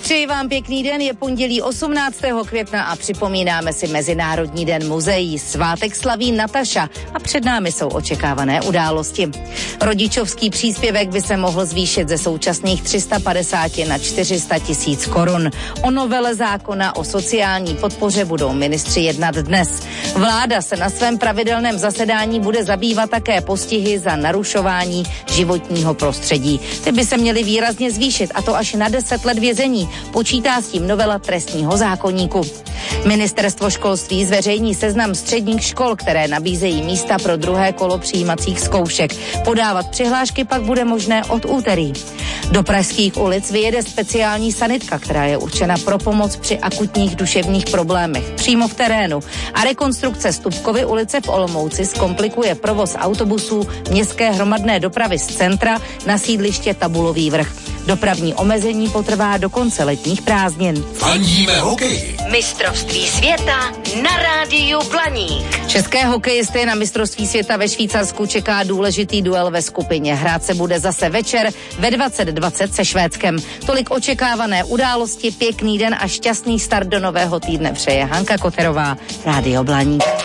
Přeji vám pěkný den, je pondělí 18. května a připomínáme si Mezinárodní den muzeí. Svátek slaví Nataša a před námi jsou očekávané události. Rodičovský příspěvek by se mohl zvýšit ze současných 350 na 400 tisíc korun. O novele zákona o sociální podpoře budou ministři jednat dnes. Vláda se na svém pravidelném zasedání bude zabývat také postihy za narušování životního prostředí. Ty by se měly výrazně zvýšit, a to až na 10 let vězení. Počítá s tím novela trestního zákoníku. Ministerstvo školství zveřejní seznam středních škol, které nabízejí místa pro druhé kolo přijímacích zkoušek. Podávat přihlášky pak bude možné od úterý. Do pražských ulic vyjede speciální sanitka, která je určena pro pomoc při akutních duševních problémech přímo v terénu. A rekonstrukce Stupkovy ulice v Olomouci zkomplikuje provoz autobusů městské hromadné dopravy z centra na sídliště Tabulový Vrch. Dopravní omezení potrvá do konce letních prázdnin. Fandíme hokeji. Mistrovství světa na rádiu Blaník. České hokejisty na mistrovství světa ve Švýcarsku čeká důležitý duel ve skupině. Hrát se bude zase večer ve 20:20 se Švédskem. Tolik očekávané události, pěkný den a šťastný start do nového týdne přeje Hanka Koterová, Rádio Blaník.